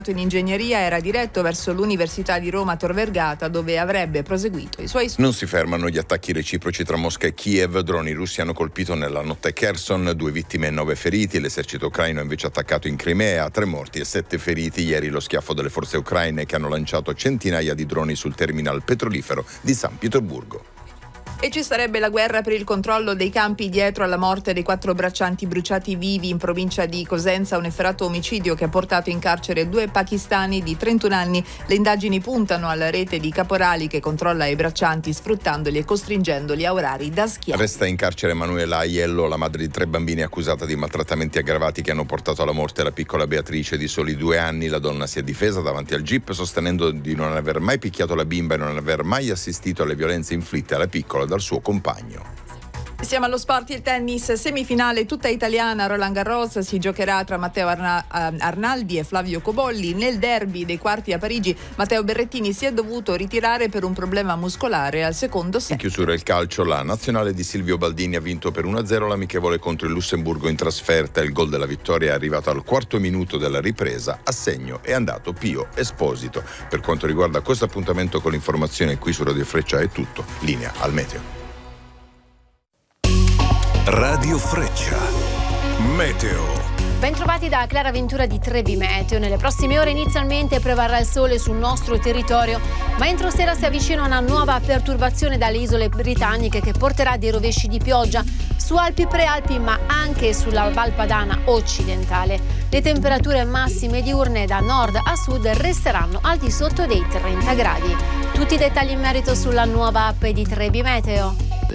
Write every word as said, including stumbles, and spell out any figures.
in ingegneria era diretto verso l'Università di Roma Tor Vergata, dove avrebbe proseguito i suoi studi. Non si fermano gli attacchi reciproci tra Mosca e Kiev. Droni russi hanno colpito nella notte Kherson, due vittime e nove feriti. L'esercito ucraino ha invece attaccato in Crimea, tre morti e sette feriti. Ieri lo schiaffo delle forze ucraine che hanno lanciato centinaia di droni sul terminal petrolifero di San Pietroburgo. E ci sarebbe la guerra per il controllo dei campi dietro alla morte dei quattro braccianti bruciati vivi in provincia di Cosenza, un efferato omicidio che ha portato in carcere due pakistani di trentuno anni. Le indagini puntano alla rete di caporali che controlla i braccianti sfruttandoli e costringendoli a orari da schiavi. Resta in carcere Manuela Aiello, la madre di tre bambini accusata di maltrattamenti aggravati che hanno portato alla morte la piccola Beatrice di soli due anni. La donna si è difesa davanti al G I P sostenendo di non aver mai picchiato la bimba e non aver mai assistito alle violenze inflitte alla piccola dal suo compagno. Siamo allo sport, il tennis, semifinale tutta italiana. Roland Garros si giocherà tra Matteo Arna- Arnaldi e Flavio Cobolli. Nel derby dei quarti a Parigi Matteo Berrettini si è dovuto ritirare per un problema muscolare al secondo set. In chiusura il calcio, la nazionale di Silvio Baldini ha vinto per uno a zero l'amichevole contro il Lussemburgo in trasferta. Il gol della vittoria è arrivato al quarto minuto della ripresa. A segno è andato Pio Esposito. Per quanto riguarda questo appuntamento con l'informazione qui su Radio Freccia è tutto. Linea al meteo. Radio Freccia. Meteo. Bentrovati da Clara Ventura di Trebi Meteo. Nelle prossime ore inizialmente prevarrà il sole sul nostro territorio, ma entro sera si avvicina una nuova perturbazione dalle isole britanniche che porterà dei rovesci di pioggia su Alpi Prealpi, ma anche sulla Val Padana occidentale. Le temperature massime diurne da nord a sud resteranno al di sotto dei trenta gradi. Tutti i dettagli in merito sulla nuova app di Trebi Meteo.